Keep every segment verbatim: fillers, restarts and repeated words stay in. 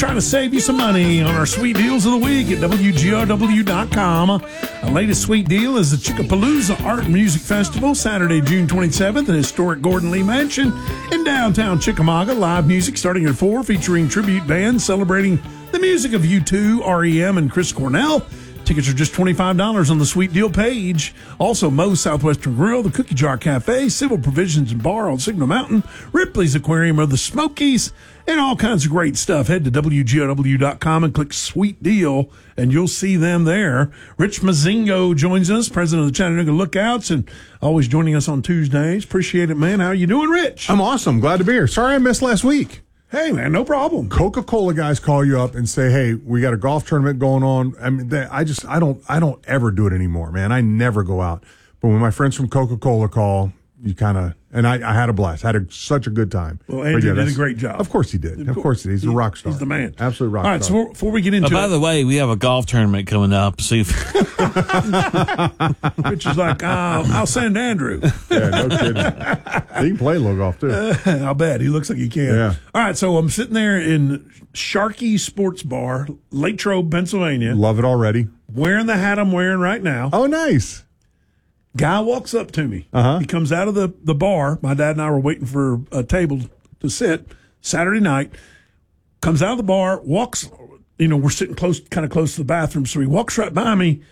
trying to save you some money on our sweet deals of the week at W G R W dot com. Our latest sweet deal is the Chickapalooza Art and Music Festival, Saturday, June twenty-seventh at historic Gordon Lee Mansion in downtown Chickamauga. Live music starting at four, featuring tribute bands celebrating the music of U two, R E M, and Chris Cornell. Tickets are just twenty-five dollars on the Sweet Deal page. Also, Moe's Southwestern Grill, the Cookie Jar Cafe, Civil Provisions and Bar on Signal Mountain, Ripley's Aquarium of the Smokies, and all kinds of great stuff. Head to W G R W dot com and click Sweet Deal, and you'll see them there. Rich Mazingo joins us, president of the Chattanooga Lookouts, and always joining us on Tuesdays. Appreciate it, man. How are you doing, Rich? I'm awesome. Glad to be here. Sorry I missed last week. Hey, man, no problem. Coca-Cola guys call you up and say, "Hey, we got a golf tournament going on." I mean, they, I just, I don't, I don't ever do it anymore, man. I never go out. But when my friends from Coca-Cola call, you kind of, and I, I had a blast. I had a, such a good time. Well, Andrew yeah, did a great job. Of course he did. Of course he did. He's he, a rock star. He's the man. Absolute rock star. All right, star. so before we get into oh, by it. the way, we have a golf tournament coming up. See if Rich is like, oh, I'll send Andrew. Yeah, no kidding. He can play a little golf, too. Uh, I'll bet. He looks like he can. Yeah. All right, so I'm sitting there in Sharkey Sports Bar, Latrobe, Pennsylvania. Love it already. Wearing the hat I'm wearing right now. Oh, nice. Guy walks up to me. Uh-huh. He comes out of the, the bar. My dad and I were waiting for a table to sit Saturday night. Comes out of the bar, walks, you know, we're sitting close, kind of close to the bathroom. So he walks right by me.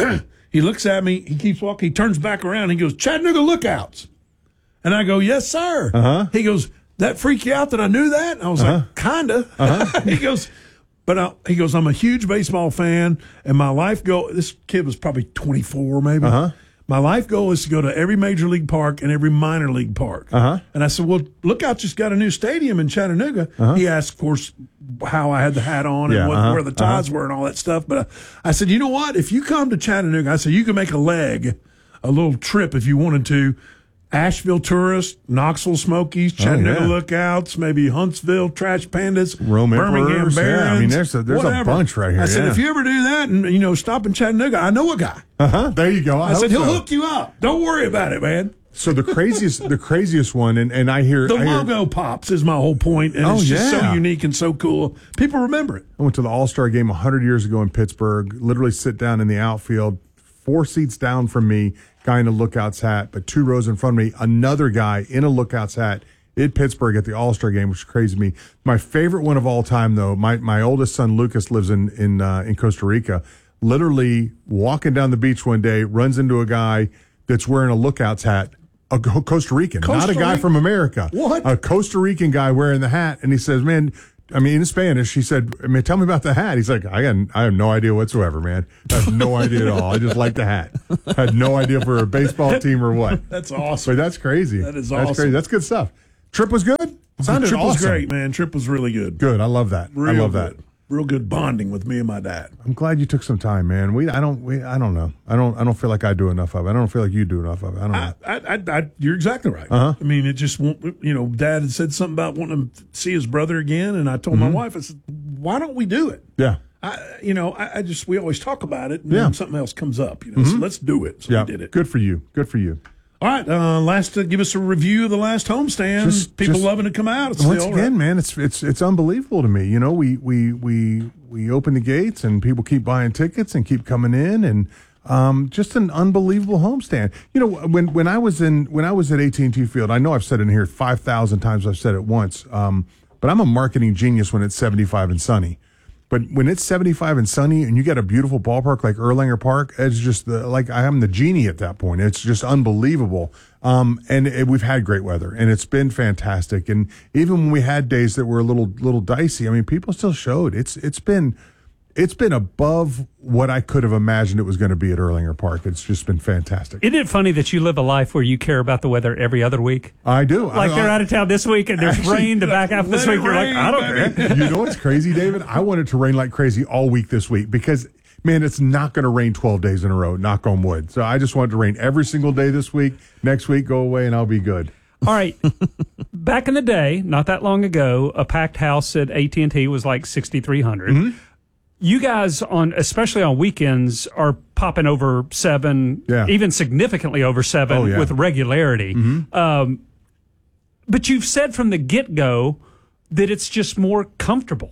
He looks at me. He keeps walking. He turns back around. He goes, "Chattanooga Lookouts." And I go, "Yes, sir." Uh-huh. He goes, "That freak you out that I knew that?" And I was uh-huh. like, "Kinda." Uh-huh. He goes, But I, he goes, "I'm a huge baseball fan, and my life goal." This kid was probably twenty-four, maybe. Uh-huh. My life goal is to go to every major league park and every minor league park. Uh-huh. And I said, "Well, Lookout just got a new stadium in Chattanooga." Uh-huh. He asked, of course, how I had the hat on and yeah, what, uh-huh. where the ties uh-huh. were and all that stuff. But I, I said, "You know what? If you come to Chattanooga," I said, "you can make a leg, a little trip if you wanted to. Asheville Tourist, Knoxville Smokies, Chattanooga oh, yeah. Lookouts, maybe Huntsville Trash Pandas, Rome Birmingham Emperors. Barons. Yeah, I mean, there's a, there's whatever. a bunch right here. I said, yeah. "If you ever do that and, you know, stop in Chattanooga, I know a guy." Uh-huh. There you go. I, I said, "He'll so. hook you up. Don't worry about it, man." So the craziest, the craziest one, and, and I hear the I hear, logo pops is my whole point, and oh, it's just yeah. so unique and so cool. People remember it. I went to the All-Star game one hundred years ago in Pittsburgh, literally sit down in the outfield, four seats down from me, guy in a Lookouts hat, but two rows in front of me, another guy in a Lookouts hat in Pittsburgh at the All-Star game, which is crazy to me. My favorite one of all time, though, my, my oldest son, Lucas, lives in, in, uh, in Costa Rica, literally walking down the beach one day, runs into a guy that's wearing a Lookouts hat, a Costa Rican, Costa not a guy Rica? from America. What? A Costa Rican guy wearing the hat, and he says, "Man," I mean, in Spanish, he said, "I mean, tell me about the hat." He's like, I got, I have no idea whatsoever, man. I have no idea at all. I just like the hat. I had no idea for a baseball team or what. That's awesome. But that's crazy. That is That's awesome. crazy. That's good stuff. Trip was good? Sounded Trip awesome. was great, man. Trip was really good. Good. I love that. Real I love good. that. Real good bonding with me and my dad. I'm glad you took some time, man. We, I don't, we, I don't know. I don't, I don't feel like I do enough of it. I don't feel like you do enough of it. I don't know. I, I, I, I, you're exactly right. Uh-huh. I mean, it just won't, you know, Dad had said something about wanting to see his brother again, and I told Mm-hmm. my wife, I said, "Why don't we do it?" Yeah. I, you know, I, I just, we always talk about it, and Yeah. then something else comes up, you know, so let's do it. So Yeah. we did it. Good for you. Good for you. All right, uh, last uh, give us a review of the last homestand. Just- People just- loving to come out. Once Still, again, right? man, it's it's it's unbelievable to me. You know, we we we we open the gates and people keep buying tickets and keep coming in, and um, just an unbelievable homestand. You know, when when I was in when I was at A T and T Field, I know I've said it in here five thousand times. I've said it once, um, but I'm a marketing genius when it's seventy-five and sunny. But when it's seventy-five and sunny and you got a beautiful ballpark like Erlanger Park, it's just the, like I am the genie at that point. It's just unbelievable. Um, and it, we've had great weather and it's been fantastic. And even when we had days that were a little, little dicey, I mean, people still showed it's, it's been, it's been above what I could have imagined it was going to be at Erlanger Park. It's just been fantastic. Isn't it funny that you live a life where you care about the weather every other week? I do. Like I, they're I, out of town this week and there's Actually, rain the back half of this let it week. You're like, rain, I don't baby. care. You know what's crazy, David? I want it to rain like crazy all week this week because, man, it's not going to rain twelve days in a row, knock on wood. So I just want it to rain every single day this week. Next week, go away, and I'll be good. All right. Back in the day, not that long ago, a packed house at A T and T was like sixty-three hundred. Mm-hmm. You guys, on especially on weekends, are popping over seven, Yeah. even significantly over seven Oh, yeah. with regularity. Mm-hmm. Um, but you've said from the get-go that it's just more comfortable.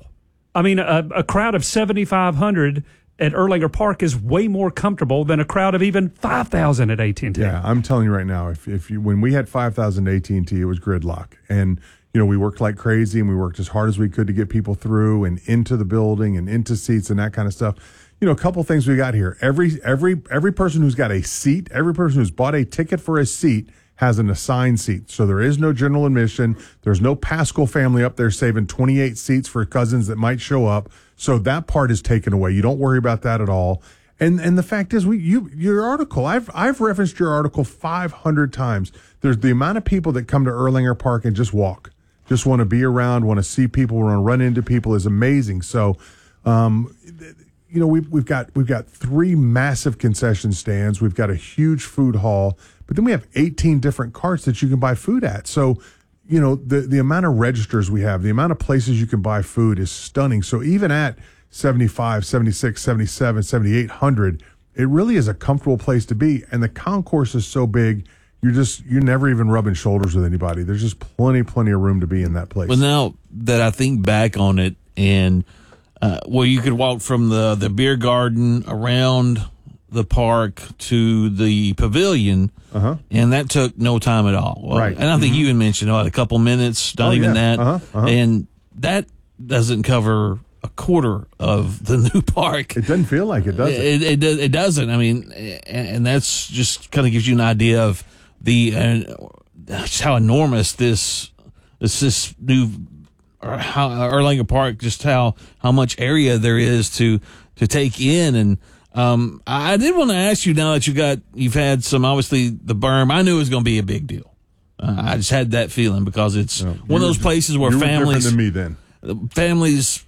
I mean, a, a crowd of seventy-five hundred at Erlanger Park is way more comfortable than a crowd of even five thousand at A T and T. Yeah, I'm telling you right now, if if you when we had five thousand at A T and T, it was gridlock. And, you know, we worked like crazy and we worked as hard as we could to get people through and into the building and into seats and that kind of stuff. You know, a couple things we got here. Every every every person who's got a seat, every person who's bought a ticket for a seat has an assigned seat. So there is no general admission. There's no Pascal family up there saving twenty-eight seats for cousins that might show up. So that part is taken away. You don't worry about that at all. And and the fact is, we you your article, I've I've referenced your article five hundred times. There's the amount of people that come to Erlanger Park and just walk, just want to be around, want to see people, want to run into people is amazing. So, um, you know, we've we've got we've got three massive concession stands. We've got a huge food hall, but then we have eighteen different carts that you can buy food at. So, you know, the the amount of registers we have, the amount of places you can buy food is stunning. So even at seventy-five, seventy-six, seventy-seven, seventy-eight hundred, it really is a comfortable place to be. And the concourse is so big, you're just, you're never even rubbing shoulders with anybody. There's just plenty, plenty of room to be in that place. Well, now that I think back on it, and uh, well, you could walk from the, the beer garden around the park to the pavilion, uh-huh. and that took no time at all. Well, right. And I think mm-hmm. you even mentioned, oh, a couple minutes, not oh, even yeah. that. Uh-huh. Uh-huh. And that doesn't cover a quarter of the new park. It doesn't feel like it, does it? It, it, it doesn't. I mean, and, and that's just kind of gives you an idea of the uh, just how enormous this this, this new or how Erlanger Park, just how how much area there is to to take in. And um, I did want to ask you, now that you got you've had some, obviously the berm, I knew it was going to be a big deal. Uh, I just had that feeling because it's no, one of those places where you were families different than me then. families.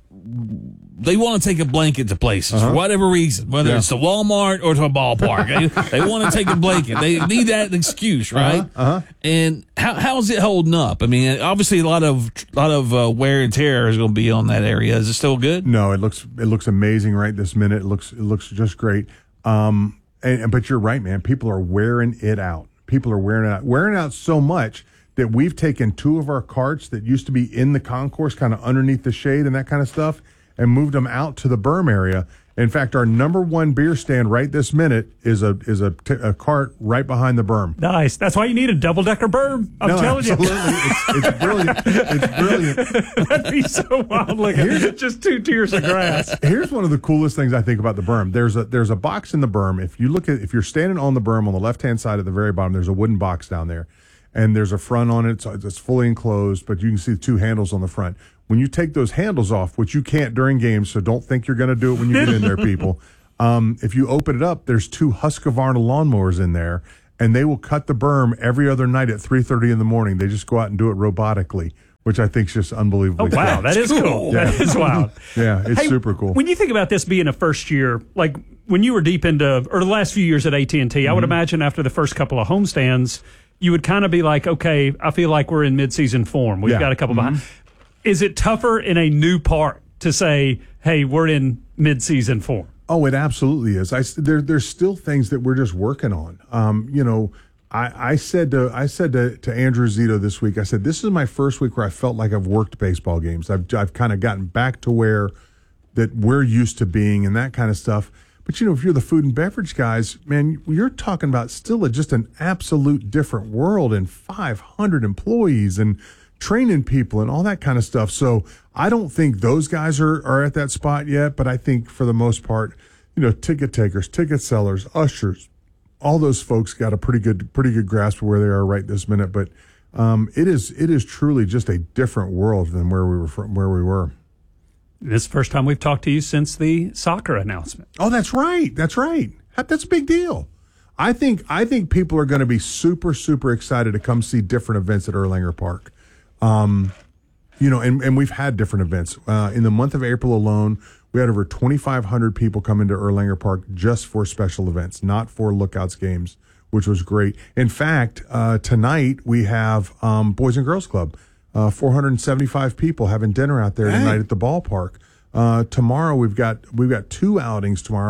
They want to take a blanket to places uh-huh. for whatever reason, whether yeah. it's to Walmart or to a ballpark. they, they want to take a blanket. They need that excuse, right? Uh-huh. Uh-huh. And how how's it holding up? I mean, obviously a lot of lot of uh, wear and tear is going to be on that area. Is it still good? No, it looks it looks amazing right this minute. It looks it looks just great. Um, and, but you're right, man. People are wearing it out. People are wearing it out, wearing it out so much that we've taken two of our carts that used to be in the concourse, kind of underneath the shade and that kind of stuff, and moved them out to the berm area. In fact, our number one beer stand right this minute is a is a, t- a cart right behind the berm. Nice. That's why you need a double decker berm. I'm no, telling absolutely. you. It's, it's brilliant. It's brilliant. That'd be so wild looking. Here's, just two tiers of grass. Here's one of the coolest things I think about the berm. There's a there's a box in the berm. If you look at if you're standing on the berm on the left hand side at the very bottom, there's a wooden box down there. And there's a front on it, so it's fully enclosed, but you can see the two handles on the front. When you take those handles off, which you can't during games, so don't think you're going to do it when you get in there, people. Um, if you open it up, there's two Husqvarna lawnmowers in there, and they will cut the berm every other night at three thirty in the morning. They just go out and do it robotically, which I think is just unbelievable. Oh, wow, that is cool. Yeah. That is wild. Yeah, it's hey, super cool. When you think about this being a first year, like when you were deep into, or the last few years at A T and T, mm-hmm. I would imagine after the first couple of homestands, you would kind of be like, okay, I feel like we're in midseason form. We've yeah. got a couple mm-hmm. behind. Is it tougher in a new park to say, hey, we're in midseason form? Oh, it absolutely is. I, there, there's still things that we're just working on. Um, you know, I, I said to I said to, to Andrew Zito this week, I said, this is my first week where I felt like I've worked baseball games. I've I've kind of gotten back to where that we're used to being and that kind of stuff. But, you know, if you're the food and beverage guys, man, you're talking about still a, just an absolute different world and five hundred employees and training people and all that kind of stuff. So I don't think those guys are, are at that spot yet. But I think for the most part, you know, ticket takers, ticket sellers, ushers, all those folks got a pretty good pretty good grasp of where they are right this minute. But um, it is it is truly just a different world than where we were from, where we were. This is the first time we've talked to you since the soccer announcement. Oh, that's right. That's right. That's a big deal. I think I think people are going to be super, super excited to come see different events at Erlanger Park. Um, you know, and, and we've had different events. Uh, in the month of April alone, we had over twenty-five hundred people come into Erlanger Park just for special events, not for Lookouts games, which was great. In fact, uh, tonight we have um, Boys and Girls Club. Uh, four hundred seventy-five people having dinner out there tonight at the ballpark. Uh, tomorrow we've got we've got two outings tomorrow.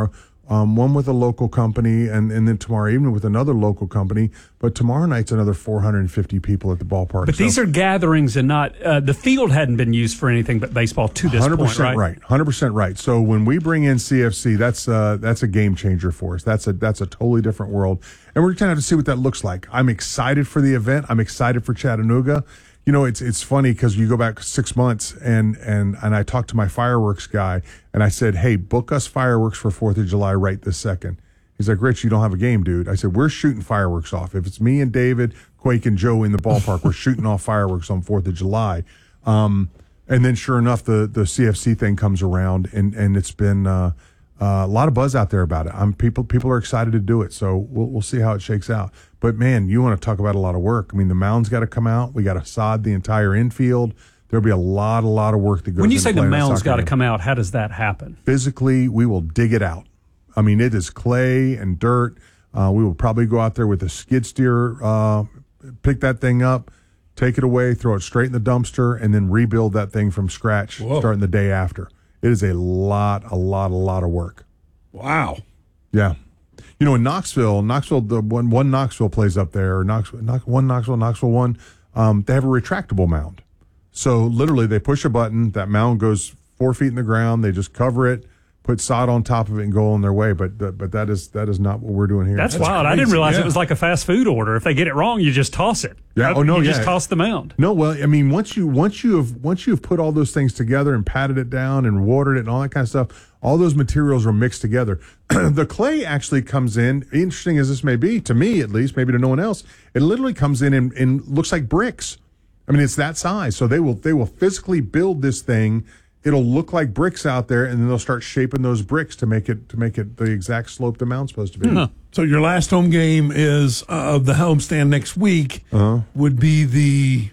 Um, one with a local company, and, and then tomorrow evening with another local company. But tomorrow night's another four hundred fifty people at the ballpark. But so, these are gatherings and not uh, the field hadn't been used for anything but baseball to this one hundred percent point, right? right, one hundred percent right. So when we bring in C F C, that's uh, that's a game changer for us. That's a that's a totally different world, and we're going to have to see what that looks like. I'm excited for the event. I'm excited for Chattanooga. You know, it's it's funny because you go back six months and and and I talked to my fireworks guy and I said, "Hey, book us fireworks for Fourth of July right this second." He's like, "Rich, you don't have a game, dude." I said, "We're shooting fireworks off. If it's me and David, Quake, and Joe in the ballpark, we're shooting off fireworks on Fourth of July." Um, and then, sure enough, the the C F C thing comes around, and and it's been uh, uh, a lot of buzz out there about it. I'm people people are excited to do it, so we'll we'll see how it shakes out. But man, you want to talk about a lot of work. I mean, the mound's got to come out. We got to sod the entire infield. There'll be a lot, a lot of work that goes. When you into say the playing a mound's soccer got to game. come out, how does that happen? Physically, we will dig it out. I mean, it is clay and dirt. Uh, we will probably go out there with a skid steer, uh, pick that thing up, take it away, throw it straight in the dumpster, and then rebuild that thing from scratch Whoa. starting the day after. It is a lot, a lot, a lot of work. Wow. Yeah. You know, in Knoxville, Knoxville, the one, one Knoxville plays up there, or Knoxville, Knox, one Knoxville, Knoxville one, um, they have a retractable mound. So literally they push a button, that mound goes four feet in the ground, they just cover it, put sod on top of it and go on their way. But but that is that is not what we're doing here. That's, That's wild. I crazy, didn't realize yeah. it was like a fast food order. If they get it wrong, you just toss it. Yeah. Right? Oh, no, You yeah. just toss the mound. No, well, I mean, once you once you have once you have put all those things together and patted it down and watered it and all that kind of stuff, all those materials are mixed together. The clay actually comes in, interesting as this may be, to me at least, maybe to no one else, it literally comes in and, and looks like bricks. I mean, it's that size. So they will they will physically build this thing. It'll look like bricks out there, and then they'll start shaping those bricks to make it to make it the exact slope the mound's supposed to be. Huh. So your last home game is uh, of the homestand next week. Uh-huh. Would be the.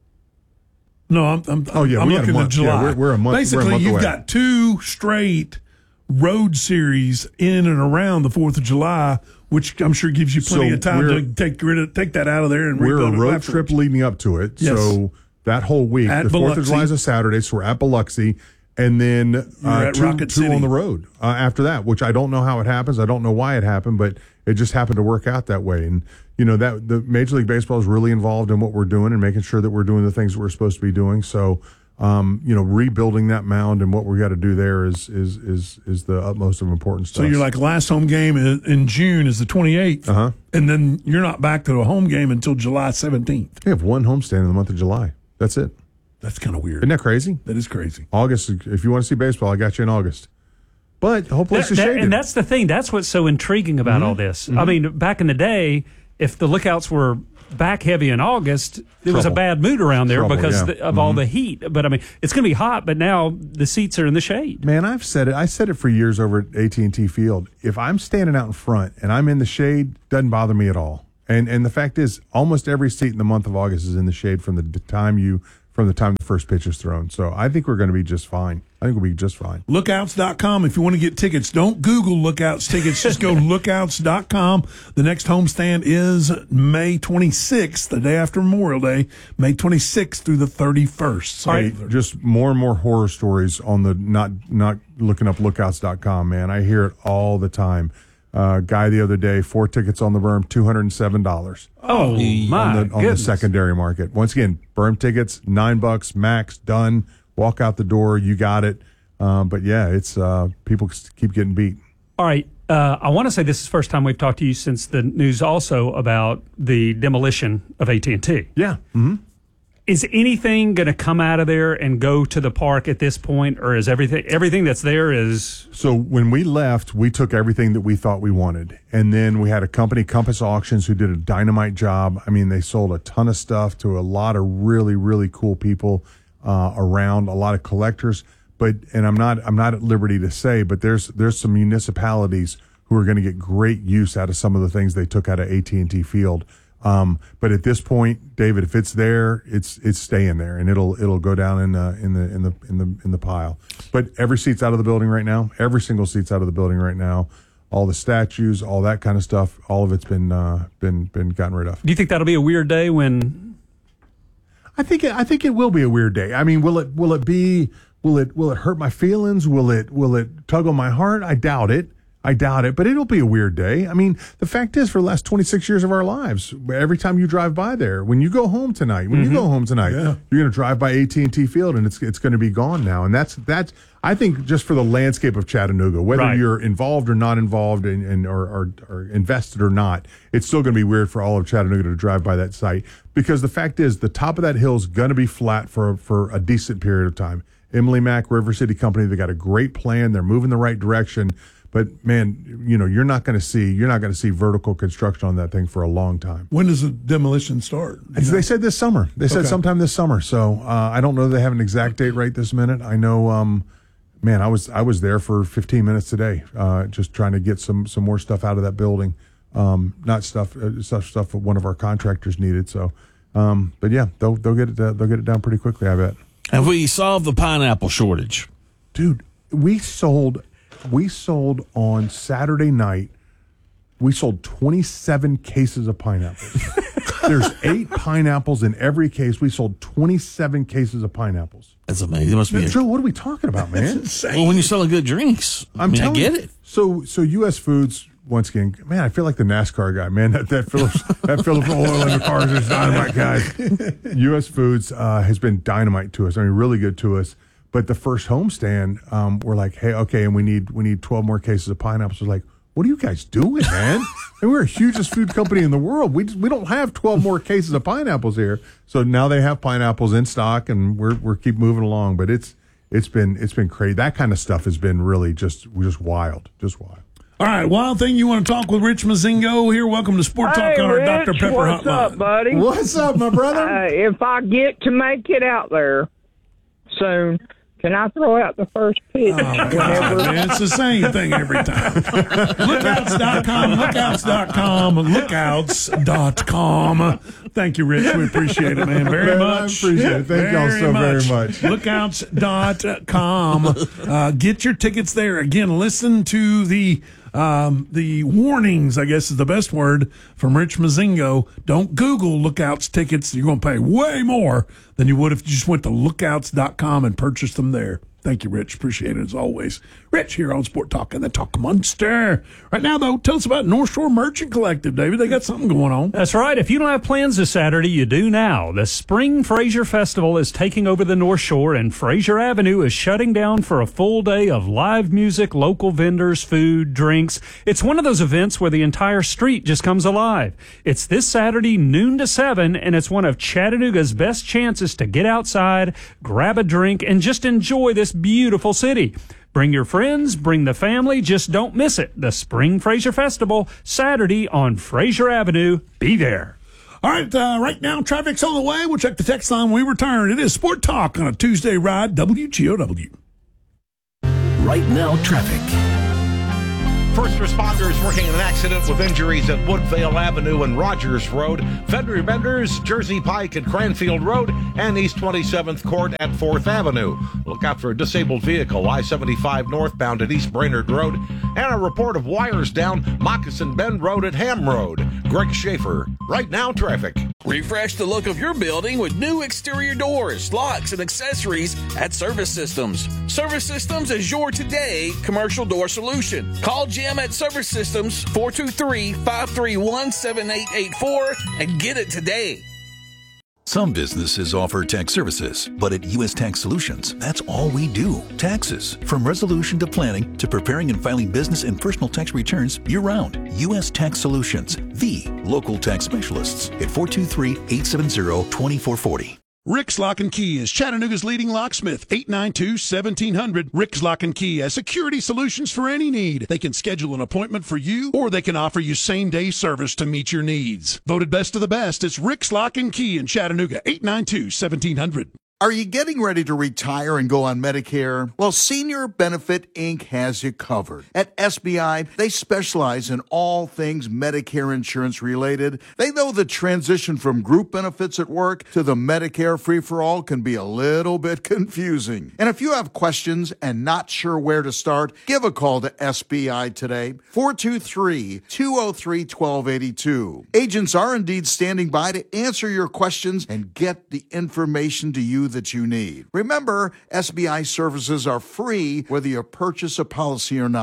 No, I'm. I'm Oh, yeah, I'm we got a looking at month. July. Yeah, we're- we're a month- we're a Basically, month you've away. got two straight road series in and around the Fourth of July, which I'm sure gives you plenty So of time we're- to take rid of, take that out of there and We're a rebuild it road afterwards. trip leading up to it. Yes. So that whole week, At the Fourth of Biloxi. July is a Saturday, so we're at Biloxi, and then uh, at two, Rocket two City. on the road uh, after that. Which I don't know how it happens. I don't know why it happened, but it just happened to work out that way. And you know that the Major League Baseball is really involved in what we're doing and making sure that we're doing the things that we're supposed to be doing. So. Um, you know, rebuilding that mound and what we got to do there is is is is the utmost of importance. To So us. you're like last home game in, in June is the twenty-eighth, Uh-huh. and then you're not back to a home game until July seventeenth. we have one homestand in the month of July. That's it. That's kind of weird. Isn't that crazy? That is crazy. August. If you want to see baseball, I got you in August. But the whole place That- is that- shaded. and that's the thing. That's what's so intriguing about Mm-hmm. all this. I mean, back in the day, if the Lookouts were back heavy in August, there was a Trouble. bad mood around there Trouble, because yeah. the, of all the heat. But I mean, it's going to be hot, but now the seats are in the shade. Man, I've said it. I said it for years over at A T and T Field. If I'm standing out in front and I'm in the shade, doesn't bother me at all. And and the fact is, almost every seat in the month of August is in the shade from the d- time you from the time the first pitch is thrown. So I think we're going to be just fine. I think we'll be just fine. Lookouts dot com if you want to get tickets. Don't Google Lookouts tickets. Just go lookouts dot com. The next homestand is May twenty-sixth, the day after Memorial Day, May twenty-sixth through the thirty-first. So Hey, just more and more horror stories on the not not looking up lookouts dot com, man. I hear it all the time. Uh, guy the other day, four tickets on the berm, two hundred seven dollars Oh, my on the on the goodness. secondary market. Once again, berm tickets, nine bucks max, done. Walk out the door, you got it. Um, but yeah, it's uh, people keep getting beat. All right. Uh, I want to say this is the first time we've talked to you since the news also about the demolition of A T and T. Yeah. Mm-hmm. Is anything going to come out of there and go to the park at this point, or is everything everything that's there is? So when we left, we took everything that we thought we wanted. And then we had a company, Compass Auctions, who did a dynamite job. I mean, they sold a ton of stuff to a lot of really, really cool people uh, around, a lot of collectors. But and I'm not I'm not at liberty to say, but there's there's some municipalities who are going to get great use out of some of the things they took out of A T and T Field. Um, but at this point, David, if it's there, it's it's staying there, and it'll it'll go down in the in the in the in the in the pile. But every seat's out of the building right now. Every single seat's out of the building right now. All the statues, all that kind of stuff, all of it's been uh, been been gotten rid of. Do you think that'll be a weird day when? I think it, I think it will be a weird day. I mean, will it will it be will it will it hurt my feelings? Will it will it tug on my heart? I doubt it. I doubt it, but it'll be a weird day. I mean, the fact is, for the last twenty-six years of our lives, every time you drive by there, when you go home tonight, when mm-hmm. you go home tonight, yeah. you're going to drive by A T and T Field, and it's it's going to be gone now. And that's that's I think just for the landscape of Chattanooga, whether right. you're involved or not involved, and, and or, or, or invested or not, it's still going to be weird for all of Chattanooga to drive by that site, because the fact is, the top of that hill is going to be flat for for a decent period of time. Emily Mack, River City Company, they got a great plan. They're moving the right direction. But man, you know, you're not going to see you're not going to see vertical construction on that thing for a long time. When does the demolition start? They know? said this summer. They said okay. sometime this summer. So uh, I don't know that they have an exact date right this minute. I know, um, man, I was I was there for fifteen minutes today, uh, just trying to get some some more stuff out of that building. Um, not stuff uh, stuff stuff that one of our contractors needed. So, um, but yeah, they'll they'll get it uh, they'll get it down pretty quickly, I bet. Have we solved the pineapple shortage, dude? We sold. We sold on Saturday night, we sold twenty-seven cases of pineapples. There's eight pineapples in every case. We sold twenty-seven cases of pineapples. That's amazing. It must be. Joe, a- what are we talking about, man? Well, when you're selling good drinks, I'm I mean, telling I get it. So, so U S Foods, once again, man, I feel like the NASCAR guy, man. That that Phillips, that Phillips oil in the cars is dynamite, guys. U S Foods uh, has been dynamite to us. I mean, really good to us. But the first homestand, um, we're like, hey, okay, and we need we need twelve more cases of pineapples. We're like, what are you guys doing, man? And we're the hugest food company in the world. We just, we don't have twelve more cases of pineapples here. So now they have pineapples in stock, and we're we're keep moving along. But it's it's been it's been crazy. That kind of stuff has been really just just wild, just wild. All right, wild thing, you want to talk with Rich Mazingo here? Welcome to Sport Talk hey, on our Rich, Doctor Pepper what's hotline. What's up, buddy? What's up, my brother? Uh, if I get to make it out there soon, can I throw out the first pitch? Oh, God, man, it's the same thing every time. Lookouts dot com, lookouts dot com, lookouts dot com. Thank you, Rich. We appreciate it, man, very man, much. I appreciate it. Thank very y'all so much. very much. lookouts dot com. Uh, get your tickets there. Again, listen to the um, the warnings, I guess is the best word, from Rich Mazingo. Don't Google Lookouts tickets. You're going to pay way more than you would if you just went to lookouts dot com and purchased them there. Thank you, Rich. Appreciate it as always. Rich here on Sport Talk and the Talk Monster. Right now, though, tell us about North Shore Merchant Collective, David. They got something going on. That's right. If you don't have plans this Saturday, you do now. The Spring Fraser Festival is taking over the North Shore, and Fraser Avenue is shutting down for a full day of live music, local vendors, food, drinks. It's one of those events where the entire street just comes alive. It's this Saturday, noon to seven, and it's one of Chattanooga's best chances to get outside, grab a drink, and just enjoy this beautiful city. Bring your friends, bring the family, just don't miss it. The Spring Fraser Festival, Saturday on Fraser Avenue. Be there. All right, uh, right now, traffic's on the way. We'll check the text line when we return. It is Sport Talk on a Tuesday ride, W G O W. Right now, traffic. First responders working in an accident with injuries at Woodvale Avenue and Rogers Road, fender benders, Jersey Pike at Cranfield Road, and East twenty-seventh Court at fourth Avenue. Look out for a disabled vehicle, I seventy-five northbound at East Brainerd Road, and a report of wires down Moccasin Bend Road at Ham Road. Greg Schaefer, Right Now Traffic. Refresh the look of your building with new exterior doors, locks, and accessories at Service Systems. Service Systems is your today commercial door solution. Call Jim at Service Systems, four two three, five three one, seven eight eight four, and get it today. Some businesses offer tax services, but at U S Tax Solutions, that's all we do. Taxes. From resolution to planning to preparing and filing business and personal tax returns year-round. U S Tax Solutions, the local tax specialists at four two three, eight seven zero, two four four zero. Rick's Lock and Key is Chattanooga's leading locksmith. eight nine two, one seven zero zero. Rick's Lock and Key has security solutions for any need. They can schedule an appointment for you, or they can offer you same-day service to meet your needs. Voted best of the best, it's Rick's Lock and Key in Chattanooga. eight nine two, one seven zero zero. Are you getting ready to retire and go on Medicare? Well, Senior Benefit Incorporated has you covered. At S B I, they specialize in all things Medicare insurance related. They know the transition from group benefits at work to the Medicare free-for-all can be a little bit confusing. And if you have questions and not sure where to start, give a call to S B I today, four two three, two oh three, one two eight two. Agents are indeed standing by to answer your questions and get the information to you that you need. Remember, S B I services are free whether you purchase a policy or not. Don't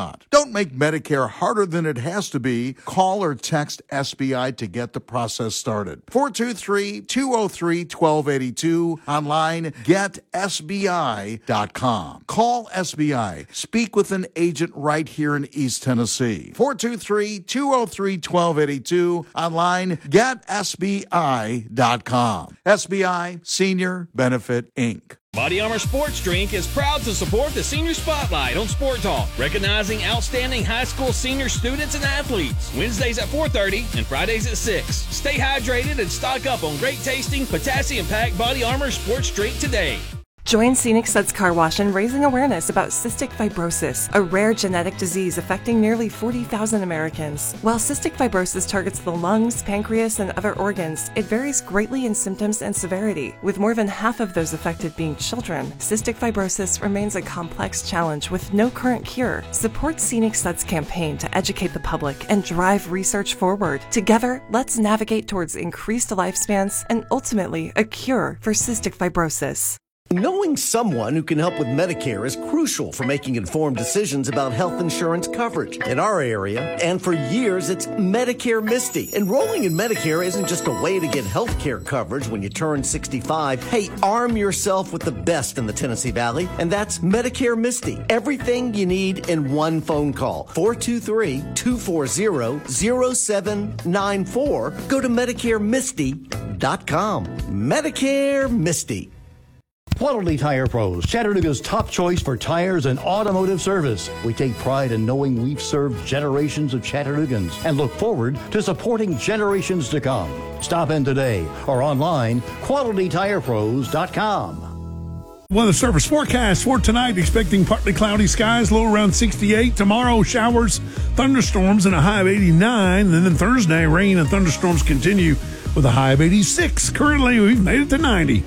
Don't make Medicare harder than it has to be. Call or text S B I to get the process started. four two three, two oh three, one two eight two. Online, get S B I dot com. Call S B I. Speak with an agent right here in East Tennessee. four two three, two oh three, one two eight two. Online, get S B I dot com. S B I, Senior Benefit, Incorporated. Body Armor Sports Drink is proud to support the Senior Spotlight on Sport Talk, recognizing outstanding high school senior students and athletes. Wednesdays at four thirty and Fridays at six. Stay hydrated and stock up on great tasting, potassium-packed Body Armor Sports Drink today. Join Scenic Suds Car Wash in raising awareness about cystic fibrosis, a rare genetic disease affecting nearly forty thousand Americans. While cystic fibrosis targets the lungs, pancreas, and other organs, it varies greatly in symptoms and severity, with more than half of those affected being children. Cystic fibrosis remains a complex challenge with no current cure. Support Scenic Suds' campaign to educate the public and drive research forward. Together, let's navigate towards increased lifespans and ultimately a cure for cystic fibrosis. Knowing someone who can help with Medicare is crucial for making informed decisions about health insurance coverage. In our area, and for years, it's Medicare Misty. Enrolling in Medicare isn't just a way to get health care coverage when you turn sixty-five. Hey, arm yourself with the best in the Tennessee Valley, and that's Medicare Misty. Everything you need in one phone call. four two three, two four zero, zero seven nine four. Go to Medicare Misty dot com. Medicare Misty. Quality Tire Pros, Chattanooga's top choice for tires and automotive service. We take pride in knowing we've served generations of Chattanoogans and look forward to supporting generations to come. Stop in today or online, quality tire pros dot com. Weather service forecast for tonight, expecting partly cloudy skies, low around sixty-eight. Tomorrow, showers, thunderstorms, and a high of eighty-nine. And then Thursday, rain and thunderstorms continue with a high of eighty-six. Currently, we've made it to ninety.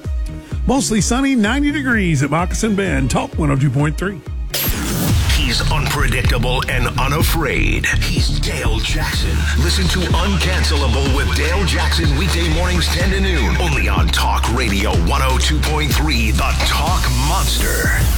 Mostly sunny, ninety degrees at Moccasin Bend. Talk one oh two point three. He's unpredictable and unafraid. He's Dale Jackson. Listen to Uncancelable with Dale Jackson weekday mornings ten to noon. Only on Talk Radio one oh two point three, The Talk Monster.